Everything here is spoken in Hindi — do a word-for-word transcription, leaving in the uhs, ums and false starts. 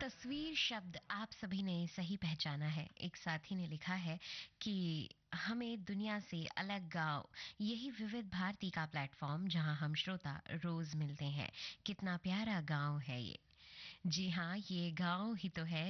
तस्वीर शब्द आप सभी ने सही पहचाना है। एक साथी ने लिखा है कि हमें दुनिया से अलग गाँव, यही विविध भारती का प्लेटफॉर्म जहां हम श्रोता रोज मिलते हैं। कितना प्यारा गाँव है ये। जी हाँ, ये गाँव ही तो है